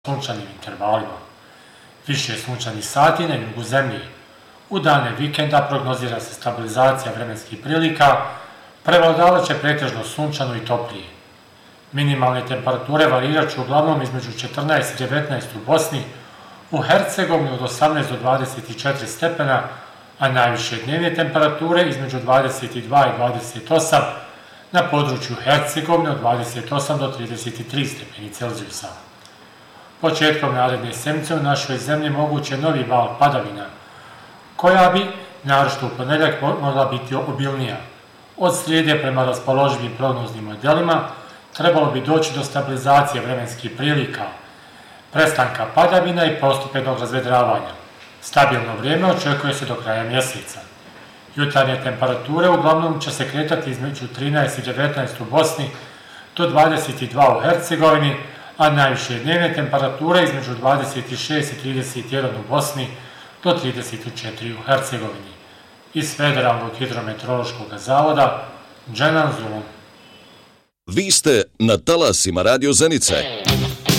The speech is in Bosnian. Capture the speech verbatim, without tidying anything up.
sunčanim intervalima. Više sunčanih sati na jugu zemlje. U dane vikenda prognozira se stabilizacija vremenskih prilika, prevladavat će pretežno sunčano i toplije. Minimalne temperature varirat će uglavnom između četrnaest i devetnaest u Bosni, u Hercegovini od osamnaest do dvadeset četiri stepena, a najviše dnevne temperature između dvadeset dva i dvadeset osam, na području Hercegovine od dvadeset osam do trideset tri stepeni Celzijusa. Početkom naredne sedmice u našoj zemlji moguće novi val padavina, koja bi, naročito u ponedjeljak, mogla biti obilnija. Od srijede prema raspoloživim prognoznim modelima trebalo bi doći do stabilizacije vremenskih prilika, prestanka padavina i postupenog razvedravanja. Stabilno vrijeme očekuje se do kraja mjeseca. Jutarnje temperature uglavnom će se kretati između trinaest i devetnaest u Bosni do dvadeset dva u Hercegovini, a najviše dnevne temperature između dvadeset šest i trideset jedan u Bosni do trideset četiri u Hercegovini. Iz Federalnog hidrometeorološkog zavoda, Dženan Zulum. Vi ste na talasima Radio Zenice.